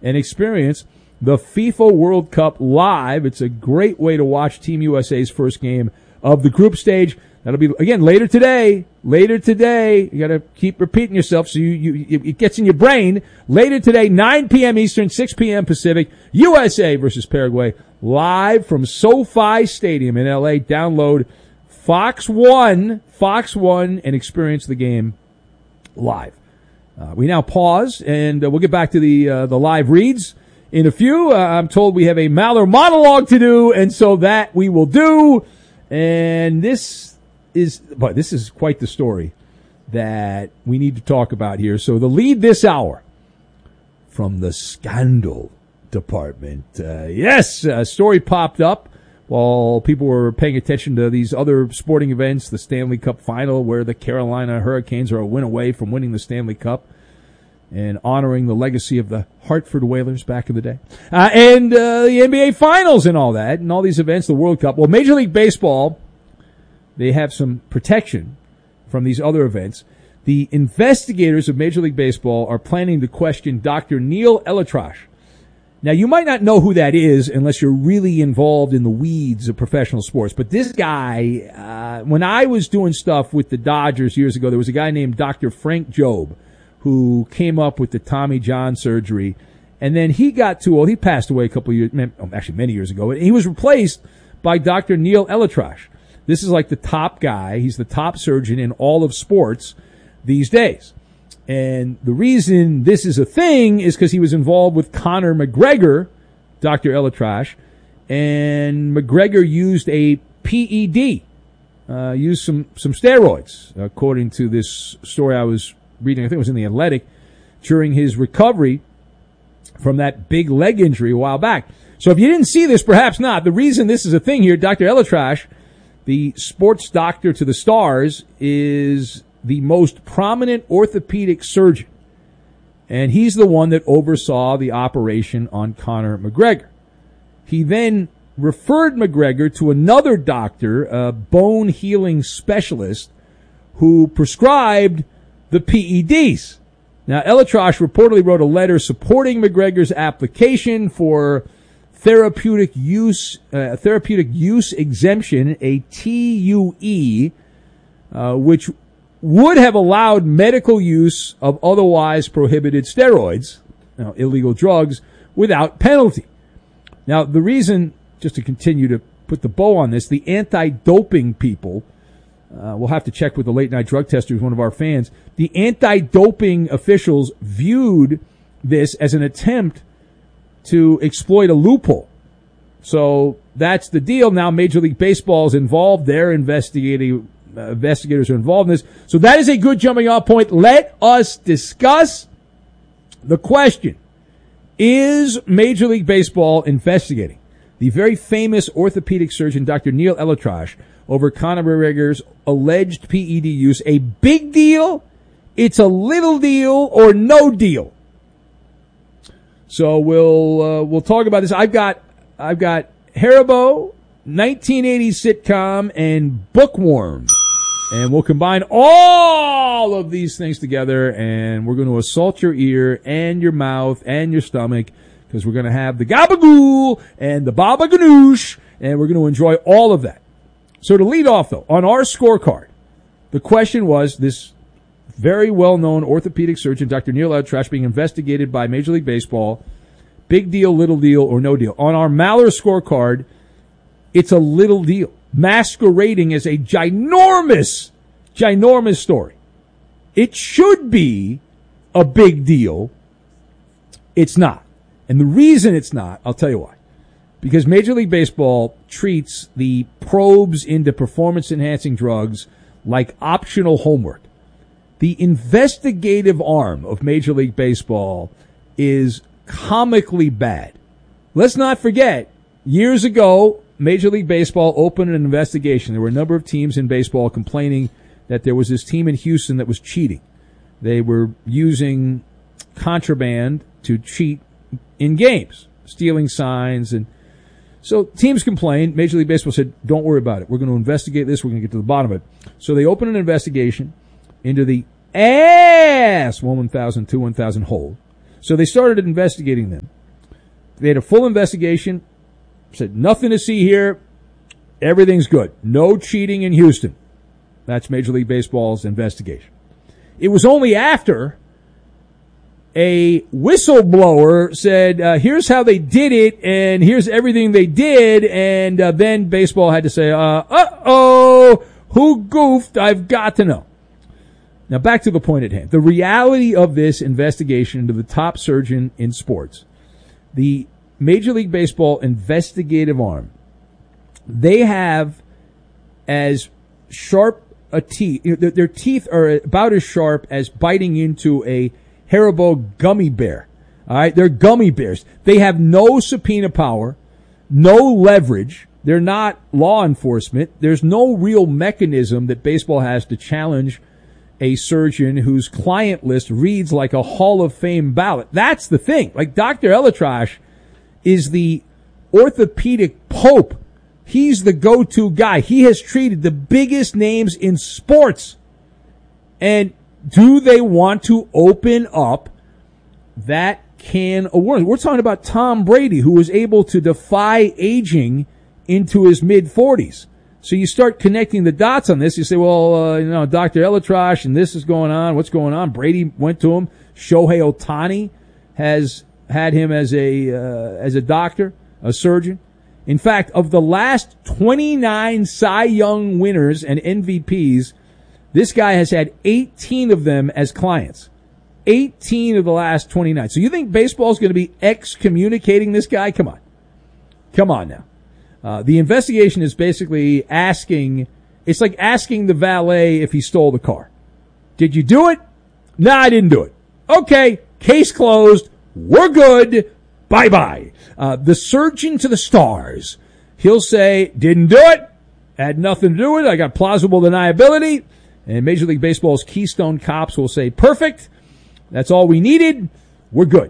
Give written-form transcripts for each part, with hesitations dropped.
and experience the FIFA World Cup live. It's a great way to watch Team USA's first game of the group stage. That'll be, again, later today. You gotta keep repeating yourself so it gets in your brain. Later today, 9 p.m. Eastern, 6 p.m. Pacific, USA versus Paraguay, live from SoFi Stadium in LA. Download Fox One, and experience the game live. We now pause, and we'll get back to the live reads in a few. I'm told we have a Maller monologue to do, and so that we will do. And this is quite the story that we need to talk about here. So the lead this hour from the scandal department. Yes, a story popped up while people were paying attention to these other sporting events, the Stanley Cup final, where the Carolina Hurricanes are a win away from winning the Stanley Cup and honoring the legacy of the Hartford Whalers back in the day. And the NBA Finals and all that, and all these events, the World Cup. Well, Major League Baseball, they have some protection from these other events. The investigators of Major League Baseball are planning to question Dr. Neil ElAttrache. Now, you might not know who that is unless you're really involved in the weeds of professional sports. But this guy, when I was doing stuff with the Dodgers years ago, there was a guy named Dr. Frank Jobe who came up with the Tommy John surgery. And then he got too old. He passed away a couple of years, actually many years ago. And he was replaced by Dr. Neil ElAttrache. This is like the top guy. He's the top surgeon in all of sports these days. And the reason this is a thing is because he was involved with Conor McGregor, Dr. ElAttrache, and McGregor used a PED, used some steroids, according to this story I was reading. I think it was in The Athletic, during his recovery from that big leg injury a while back. So if you didn't see this, perhaps not. The reason this is a thing here, Dr. ElAttrache, the sports doctor to the stars, is the most prominent orthopedic surgeon. And he's the one that oversaw the operation on Conor McGregor. He then referred McGregor to another doctor, a bone healing specialist, who prescribed the PEDs. Now, ElAttrache reportedly wrote a letter supporting McGregor's application for therapeutic use exemption, a TUE, which would have allowed medical use of otherwise prohibited steroids, illegal drugs, without penalty. Now, the reason, just to continue to put the bow on this, the anti-doping people, we'll have to check with the Late Night Drug Tester, who's one of our fans, the anti-doping officials viewed this as an attempt to exploit a loophole. So that's the deal. Now Major League Baseball is involved. They're investigators are involved in this. So that is a good jumping off point. Let us discuss the question. Is Major League Baseball investigating the very famous orthopedic surgeon, Dr. Neil ElAttrache, over Conor McGregor's alleged PED use a big deal, it's a little deal, or no deal? So we'll talk about this. I've got Haribo, 1980s sitcom, and Bookworm. And we'll combine all of these things together, and we're going to assault your ear and your mouth and your stomach, because we're going to have the gabagool and the baba ganoush, and we're going to enjoy all of that. So to lead off, though, on our scorecard, the question was this very well-known orthopedic surgeon, Dr. Neil ElAttrache, being investigated by Major League Baseball. Big deal, little deal, or no deal. On our Maller scorecard, it's a little deal, masquerading as a ginormous story. It should be a big deal. It's not. And the reason it's not, I'll tell you why. Because Major League Baseball treats the probes into performance-enhancing drugs like optional homework. The investigative arm of Major League Baseball is comically bad. Let's not forget, years ago, Major League Baseball opened an investigation. There were a number of teams in baseball complaining that there was this team in Houston that was cheating. They were using contraband to cheat in games, stealing signs. And so teams complained. Major League Baseball said, don't worry about it. We're going to investigate this. We're going to get to the bottom of it. So they opened an investigation into the ass 1,000 to 1,000 hole. So they started investigating them. They had a full investigation, said nothing to see here, everything's good. No cheating in Houston. That's Major League Baseball's investigation. It was only after a whistleblower said, here's how they did it, and here's everything they did, and then baseball had to say, who goofed? I've got to know. Now back to the point at hand. The reality of this investigation into the top surgeon in sports, the Major League Baseball investigative arm, they have as sharp a teeth, their teeth are about as sharp as biting into a Haribo gummy bear. All right, they're gummy bears. They have no subpoena power, no leverage. They're not law enforcement. There's no real mechanism that baseball has to challenge a surgeon whose client list reads like a Hall of Fame ballot. That's the thing. Like Dr. ElAttrache is the orthopedic pope. He's the go-to guy. He has treated the biggest names in sports. And do they want to open up that can of worms? We're talking about Tom Brady, who was able to defy aging into his mid-40s. So you start connecting the dots on this. You say, well, Dr. ElAttrache, and this is going on. What's going on? Brady went to him. Shohei Ohtani has had him as a doctor, a surgeon. In fact, of the last 29 Cy Young winners and MVPs, this guy has had 18 of them as clients. 18 of the last 29. So you think baseball's going to be excommunicating this guy? Come on. Come on now. The investigation is basically asking, it's like asking the valet if he stole the car. Did you do it? No, I didn't do it. Okay, case closed. We're good. Bye-bye. The surgeon to the stars. He'll say, didn't do it. Had nothing to do with it. I got plausible deniability. And Major League Baseball's Keystone Cops will say, perfect. That's all we needed. We're good.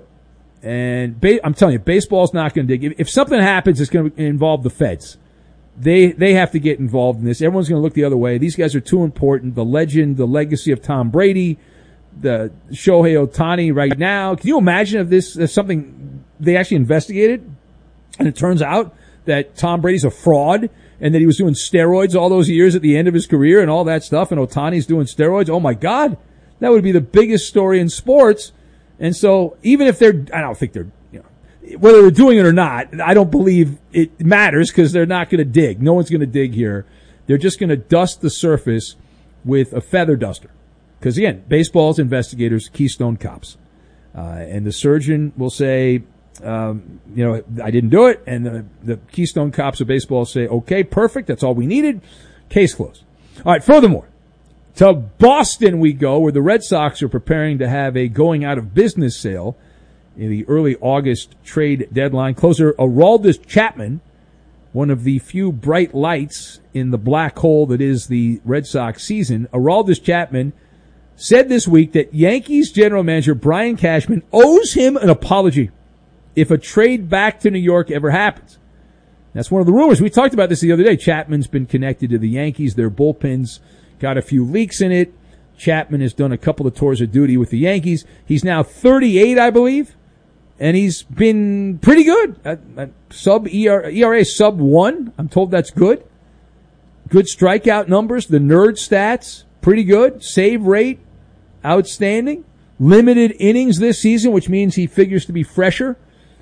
And I'm telling you, baseball's not going to dig. If something happens, it's going to involve the feds. They have to get involved in this. Everyone's going to look the other way. These guys are too important. The legend, the legacy of Tom Brady, the Shohei Ohtani right now. Can you imagine if this is something they actually investigated and it turns out that Tom Brady's a fraud and that he was doing steroids all those years at the end of his career and all that stuff, and Ohtani's doing steroids? Oh my God. That would be the biggest story in sports. And so even if I don't think they're, whether they're doing it or not, I don't believe it matters because they're not going to dig. No one's going to dig here. They're just going to dust the surface with a feather duster. Because again, baseball's investigators, Keystone Cops. And the surgeon will say, I didn't do it. And the Keystone Cops of baseball say, okay, perfect. That's all we needed. Case closed. All right. Furthermore, to Boston we go, where the Red Sox are preparing to have a going out of business sale in the early August trade deadline. Closer Aroldis Chapman, one of the few bright lights in the black hole that is the Red Sox season. Aroldis Chapman said this week that Yankees general manager Brian Cashman owes him an apology if a trade back to New York ever happens. That's one of the rumors. We talked about this the other day. Chapman's been connected to the Yankees. Their bullpen's got a few leaks in it. Chapman has done a couple of tours of duty with the Yankees. He's now 38, I believe, and he's been pretty good. Sub ERA sub 1. I'm told that's good. Good strikeout numbers. The nerd stats, pretty good. Save rate, outstanding. Limited innings this season, which means he figures to be fresher.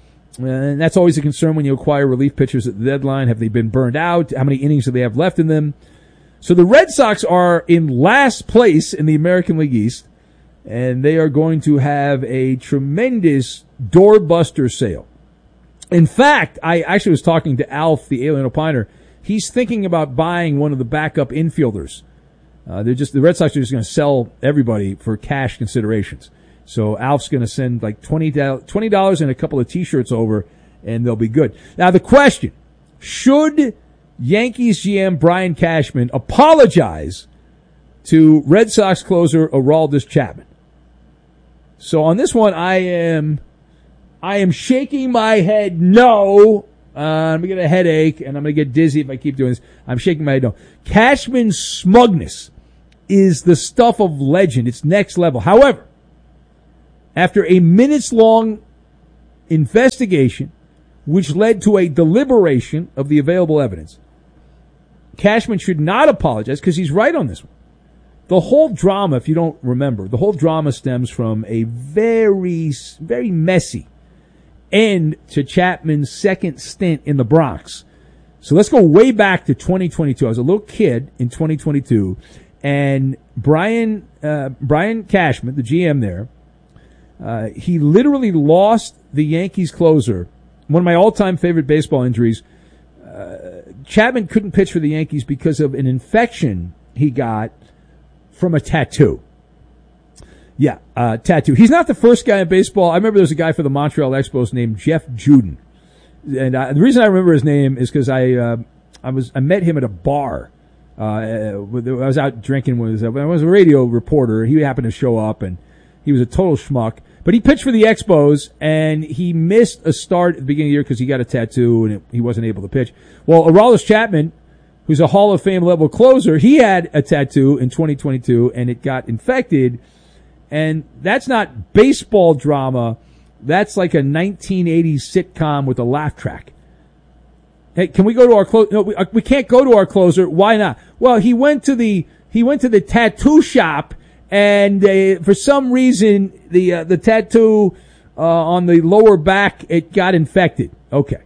And that's always a concern when you acquire relief pitchers at the deadline. Have they been burned out? How many innings do they have left in them? So the Red Sox are in last place in the American League East, and they are going to have a tremendous doorbuster sale. In fact, I actually was talking to Alf, the Alien Opiner. He's thinking about buying one of the backup infielders. The Red Sox are just going to sell everybody for cash considerations. So Alf's going to send like $20 and a couple of T-shirts over, and they'll be good. Now the question, should Yankees GM Brian Cashman apologize to Red Sox closer Aroldis Chapman? So on this one, I am shaking my head no. I'm going to get a headache, and I'm going to get dizzy if I keep doing this. I'm shaking my head no. Cashman's smugness is the stuff of legend. It's next level. However, after a minutes-long investigation, which led to a deliberation of the available evidence, Cashman should not apologize because he's right on this one. The whole drama, if you don't remember, the whole drama stems from a very, very messy end to Chapman's second stint in the Bronx. So let's go way back to 2022. I was a little kid in 2022, and Brian Cashman, the GM there, he literally lost the Yankees closer. One of my all-time favorite baseball injuries. Chapman couldn't pitch for the Yankees because of an infection he got from a tattoo. Yeah, tattoo. He's not the first guy in baseball. I remember there was a guy for the Montreal Expos named Jeff Juden. And the reason I remember his name is because I met him at a bar. I was out drinking I was a radio reporter. He happened to show up, and he was a total schmuck. But he pitched for the Expos, and he missed a start at the beginning of the year because he got a tattoo, and he wasn't able to pitch. Well, Aroldis Chapman, who's a Hall of Fame level closer, he had a tattoo in 2022, and it got infected. And that's not baseball drama. That's like a 1980s sitcom with a laugh track. Hey, can we go to our closer? No, we can't go to our closer. Why not? Well, he went to the tattoo shop, and for some reason the tattoo on the lower back, it got infected. Okay.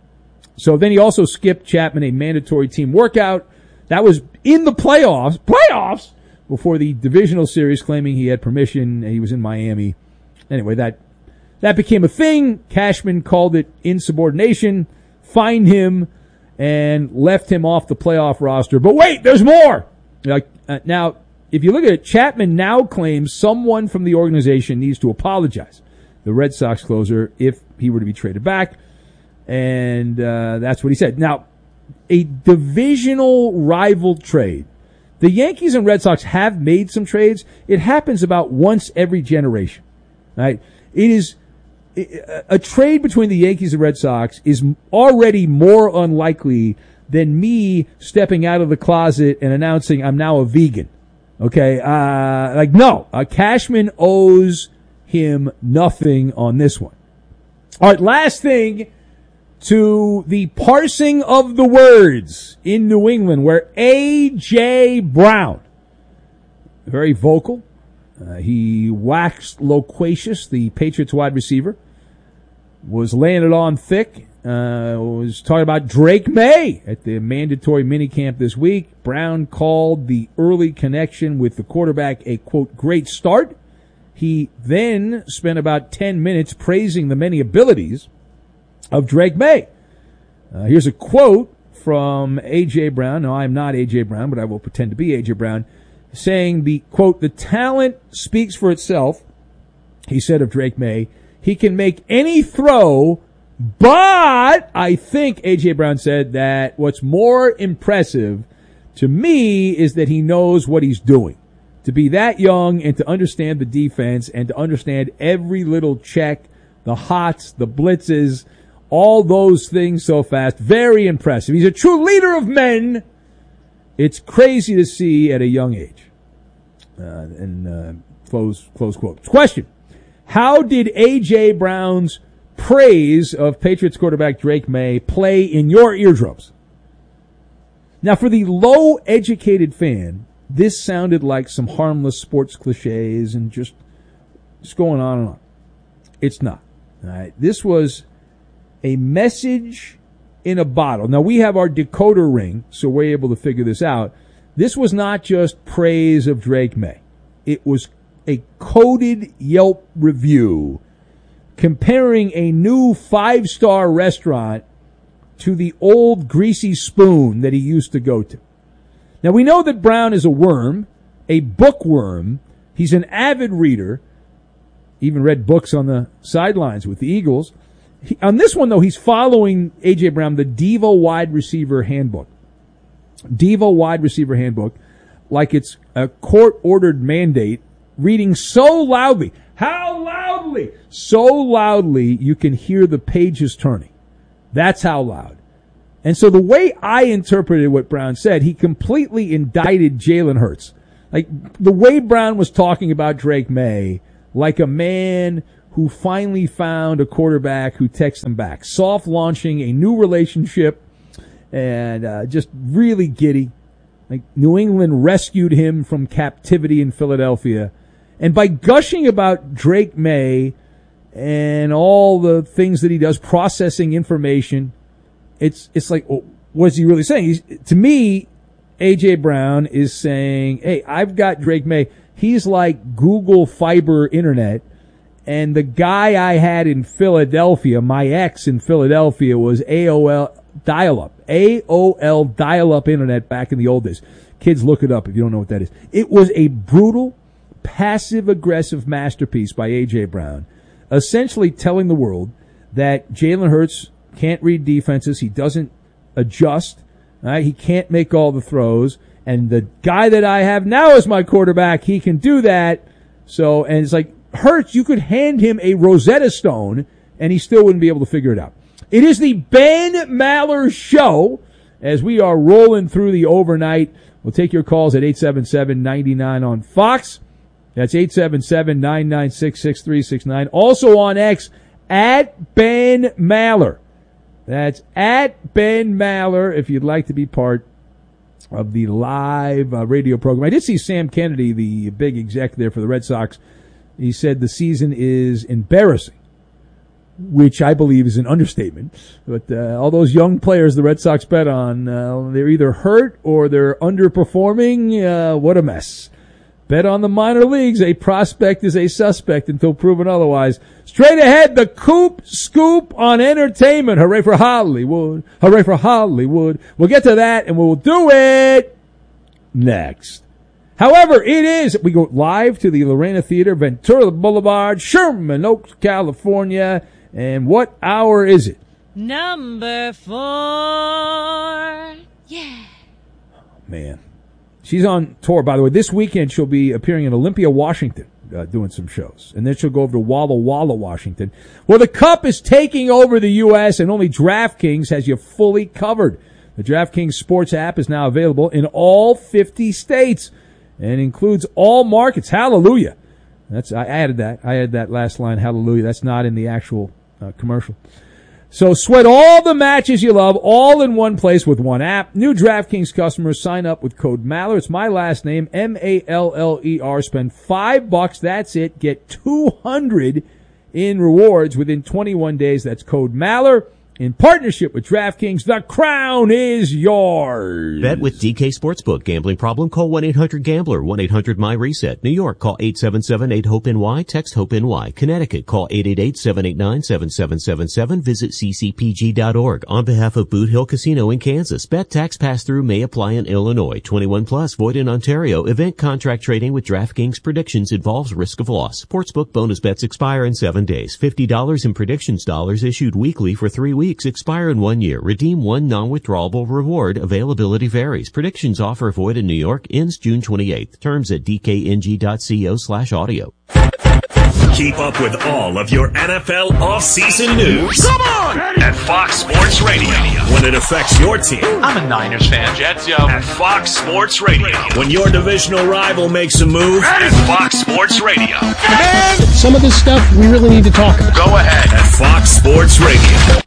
So then he also skipped Chapman a mandatory team workout. That was in the playoffs before the divisional series, claiming he had permission. He was in Miami. Anyway, that became a thing. Cashman called it insubordination, fined him, and left him off the playoff roster. But wait, there's more! Now, if you look at it, Chapman now claims someone from the organization needs to apologize. The Red Sox closer, if he were to be traded back. And that's what he said. Now, a divisional rival trade. The Yankees and Red Sox have made some trades. It happens about once every generation. Right? It is a trade between the Yankees and Red Sox is already more unlikely than me stepping out of the closet and announcing I'm now a vegan. Okay? No. Cashman owes him nothing on this one. All right, last thing, to the parsing of the words in New England, where A.J. Brown, very vocal, he waxed loquacious, the Patriots wide receiver, was laying it on thick, was talking about Drake May at the mandatory minicamp this week. Brown called the early connection with the quarterback a, quote, great start. He then spent about 10 minutes praising the many abilities of Drake May. Here's a quote from A.J. Brown. No, I'm not A.J. Brown, but I will pretend to be A.J. Brown, saying the, quote, the talent speaks for itself, he said of Drake May. He can make any throw, but I think A.J. Brown said that what's more impressive to me is that he knows what he's doing. To be that young and to understand the defense and to understand every little check, the hots, the blitzes, all those things so fast. Very impressive. He's a true leader of men. It's crazy to see at a young age. Close quote. Question. How did A.J. Brown's praise of Patriots quarterback Drake May play in your eardrums? Now, for the low-educated fan, this sounded like some harmless sports cliches and just going on and on. It's not. All right. This was a message in a bottle. Now, we have our decoder ring, so we're able to figure this out. This was not just praise of Drake May. It was a coded Yelp review comparing a new 5-star restaurant to the old greasy spoon that he used to go to. Now, we know that Brown is a worm, a bookworm. He's an avid reader. Even read books on the sidelines with the Eagles. On this one, though, he's following A.J. Brown, the Diva Wide Receiver Handbook. Diva Wide Receiver Handbook, like it's a court-ordered mandate, reading so loudly. How loudly? So loudly you can hear the pages turning. That's how loud. And so the way I interpreted what Brown said, he completely indicted Jalen Hurts. Like, the way Brown was talking about Drake May, like a man who finally found a quarterback who texts him back. Soft launching a new relationship and just really giddy. Like New England rescued him from captivity in Philadelphia. And by gushing about Drake May and all the things that he does, processing information, it's like, well, what is he really saying? To me, A.J. Brown is saying, hey, I've got Drake May. He's like Google Fiber Internet. And the guy I had in Philadelphia, my ex in Philadelphia, was AOL dial-up. AOL dial-up Internet back in the old days. Kids, look it up if you don't know what that is. It was a brutal, passive-aggressive masterpiece by A.J. Brown, essentially telling the world that Jalen Hurts can't read defenses. He doesn't adjust. Right? He can't make all the throws. And the guy that I have now as my quarterback, he can do that. So, and it's like, Hurts, you could hand him a Rosetta Stone, and he still wouldn't be able to figure it out. It is the Ben Maller Show as we are rolling through the overnight. We'll take your calls at 877-99 on Fox. That's 877-996-6369. Also on X, at Ben Maller. That's at Ben Maller if you'd like to be part of the live radio program. I did see Sam Kennedy, the big exec there for the Red Sox. He said the season is embarrassing, which I believe is an understatement. But all those young players the Red Sox bet on, they're either hurt or they're underperforming. What a mess. Bet on the minor leagues. A prospect is a suspect until proven otherwise. Straight ahead, the Coop Scoop on entertainment. Hooray for Hollywood. Hooray for Hollywood. We'll get to that, and we'll do it next. However, we go live to the Lorena Theater, Ventura Boulevard, Sherman Oaks, California. And what hour is it? Number 4. Yeah. Man. She's on tour, by the way. This weekend she'll be appearing in Olympia, Washington, doing some shows. And then she'll go over to Walla Walla, Washington. Well, the Cup is taking over the U.S., and only DraftKings has you fully covered. The DraftKings Sports app is now available in all 50 states and includes all markets. Hallelujah. I added that. I added that last line, hallelujah. That's not in the actual commercial. So sweat all the matches you love all in one place with one app. New DraftKings customers sign up with code Maller. It's my last name, M-A-L-L-E-R. Spend $5. That's it. Get $200 in rewards within 21 days. That's code Maller. In partnership with DraftKings, the crown is yours. Bet with DK Sportsbook. Gambling problem? Call 1-800-GAMBLER. 1-800-MY-RESET. New York, call 877-8-HOPE-NY. Text HOPE-NY. Connecticut, call 888-789-7777. Visit ccpg.org. On behalf of Boot Hill Casino in Kansas, bet tax pass-through may apply in Illinois. 21 plus, void in Ontario. Event contract trading with DraftKings predictions involves risk of loss. Sportsbook bonus bets expire in 7 days. $50 in predictions dollars issued weekly for 3 weeks. Expire in 1 year. Redeem one non-withdrawable reward. Availability varies. Predictions offer void in New York. Ends June 28th. Terms at dkng.co/audio. Keep up with all of your NFL off-season news. Come on! At Fox Sports Radio. When it affects your team. I'm a Niners fan. Jets, yo. At Fox Sports Radio. When your divisional rival makes a move. At Fox Sports Radio. Man, some of this stuff we really need to talk about. Go ahead. At Fox Sports Radio.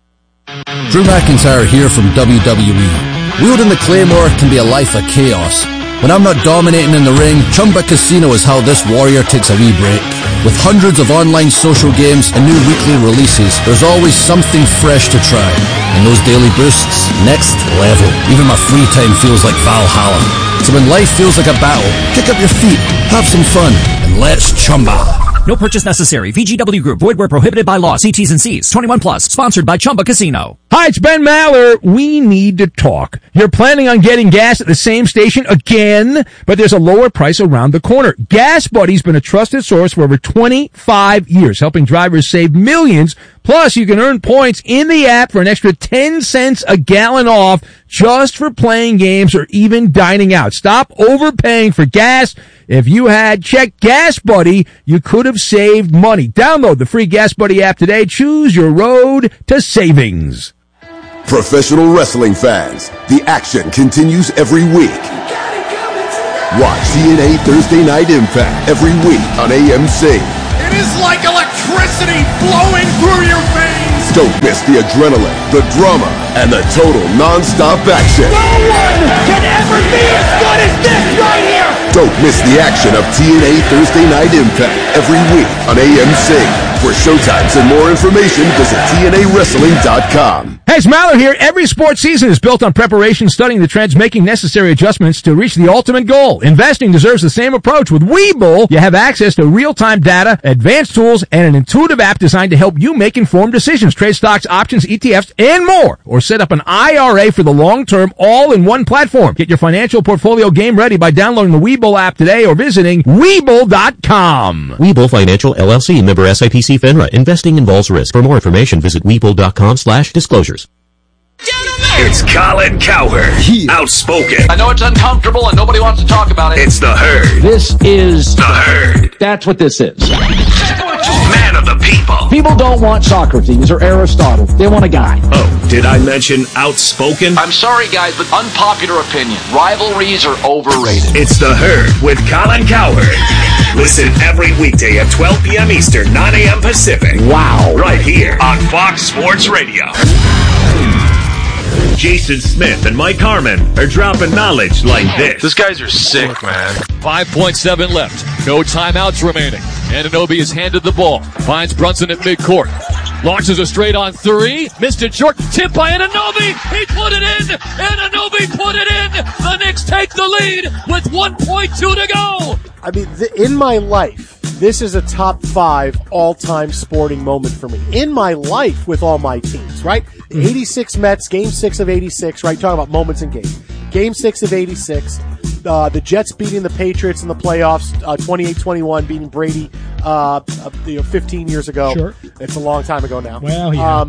Drew McIntyre here from WWE. Wielding the Claymore can be a life of chaos. When I'm not dominating in the ring, Chumba Casino is how this warrior takes a wee break. With hundreds of online social games and new weekly releases, there's always something fresh to try. And those daily boosts, next level. Even my free time feels like Valhalla. So when life feels like a battle, kick up your feet, have some fun, and let's chumba. No purchase necessary. VGW Group. Void where prohibited by law. See T's and C's. 21 plus. Sponsored by Chumba Casino. Hi, it's Ben Maller. We need to talk. You're planning on getting gas at the same station again, but there's a lower price around the corner. Gas Buddy's been a trusted source for over 25 years, helping drivers save millions. Plus, you can earn points in the app for an extra 10 cents a gallon off just for playing games or even dining out. Stop overpaying for gas. If you had checked Gas Buddy, you could have saved money. Download the free Gas Buddy app today. Choose your road to savings. Professional wrestling fans, the action continues every week. Watch TNA Thursday Night Impact every week on AMC. It is like electricity flowing through your veins. Don't miss the adrenaline, the drama, and the total non-stop action. No one can ever be as good as this right here. Don't miss the action of TNA Thursday Night Impact every week on AMC. For showtimes and more information, visit TNAWrestling.com. Hey, it's Maller here. Every sports season is built on preparation, studying the trends, making necessary adjustments to reach the ultimate goal. Investing deserves the same approach. With Webull, you have access to real-time data, advanced tools, and an intuitive app designed to help you make informed decisions. Trade stocks, options, ETFs, and more. Or set up an IRA for the long term, all in one platform. Get your financial portfolio game ready by downloading the Webull app today or visiting Webull.com. Webull Financial LLC, member SIPC FINRA. Investing involves risk. For more information, visit Webull.com/disclosures. It's Colin Cowherd. Outspoken. I know it's uncomfortable and nobody wants to talk about it. It's the Herd. This is the Herd. That's what this is. Man of the people. People don't want Socrates or Aristotle. They want a guy. Oh, did I mention outspoken? I'm sorry, guys, but unpopular opinion. Rivalries are overrated. It's the Herd with Colin Cowherd. Listen every weekday at 12 p.m. Eastern, 9 a.m. Pacific. Wow. Right here on Fox Sports Radio. Jason Smith and Mike Harmon are dropping knowledge like this. These guys are sick, man. 5.7 left. No timeouts remaining. Anunoby is handed the ball. Finds Brunson at midcourt. Launches a straight on three. Missed it short. Tip by Anunoby. He put it in. Anunoby put it in. The Knicks take the lead with 1.2 to go. I mean, in my life, this is a top 5 all-time sporting moment for me. In my life with all my teams, right? 86 Mets, Game 6 of 86, right? Talking about moments in games. Game 6 of 86. The Jets beating the Patriots in the playoffs, 28-21, beating Brady 15 years ago. Sure. It's a long time ago now. Well, yeah.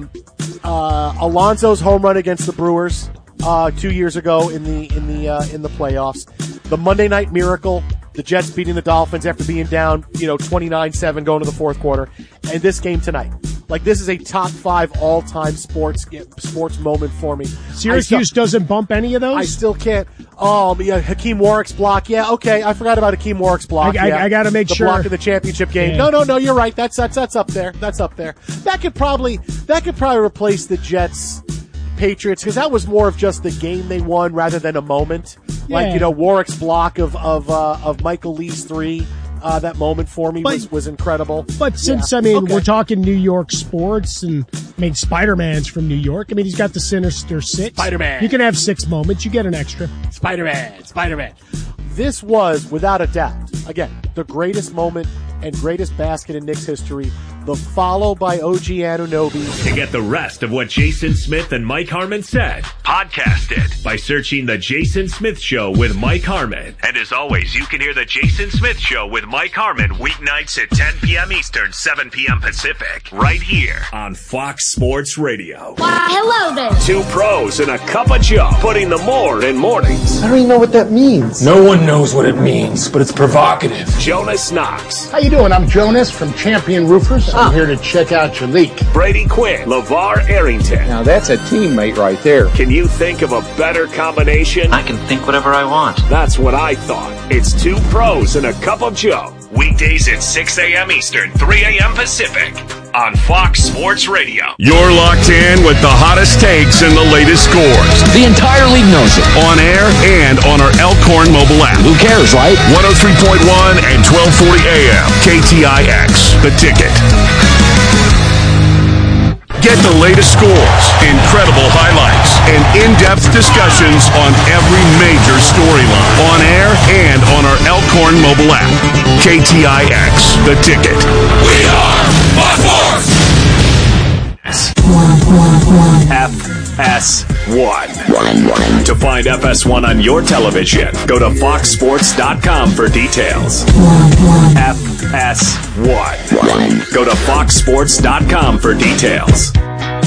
Alonso's home run against the Brewers 2 years ago in the playoffs. The Monday Night Miracle, the Jets beating the Dolphins after being down, 29-7 going to the fourth quarter, and this game tonight. Like, this is a top 5 all-time sports moment for me. Syracuse doesn't bump any of those? I still can't. Oh, yeah, Hakeem Warwick's block. Yeah, okay, I forgot about Hakeem Warwick's block. I got to make sure. The block in the championship game. Yeah. No, you're right. That's up there. That's up there. That could probably replace the Jets Patriots, because that was more of just the game they won rather than a moment. Yeah. Like, Warwick's block of Michael Lee's 3. That moment for me was incredible. But since, we're talking New York sports, and, Spider-Man's from New York. He's got the Sinister Six. Spider-Man. You can have 6 moments. You get an extra. Spider-Man. This was, without a doubt, again, the greatest moment and greatest basket in Knicks history. The follow by OG Anunoby. To get the rest of what Jason Smith and Mike Harmon said, podcast it by searching The Jason Smith Show with Mike Harmon. And as always, you can hear The Jason Smith Show with Mike Harmon weeknights at 10 p.m. Eastern, 7 p.m. Pacific, right here on Fox Sports Radio. Hello there. 2 pros and a cup of Joe, putting the more in mornings. I don't even know what that means. No one knows what it means, but it's provocative. Jonas Knox. How you doing? I'm Jonas from Champion Roofers. I'm here to check out your leak. Brady Quinn. LeVar Arrington. Now that's a teammate right there. Can you think of a better combination? I can think whatever I want. That's what I thought. It's 2 pros and a cup of Joe. Weekdays at 6 a.m. Eastern, 3 a.m. Pacific on Fox Sports Radio. You're locked in with the hottest takes and the latest scores. The entire league knows it. On air and on our Elkhorn mobile app. Who cares, right? 103.1 and 1240 AM. KTIX. The Ticket. Get the latest scores, incredible highlights, and in-depth discussions on every major storyline. On air and on our Elkhorn mobile app. KTIX, The Ticket. We are Fox Sports! FS1. To find FS1 on your television, go to foxsports.com for details. FS1. Go to foxsports.com for details.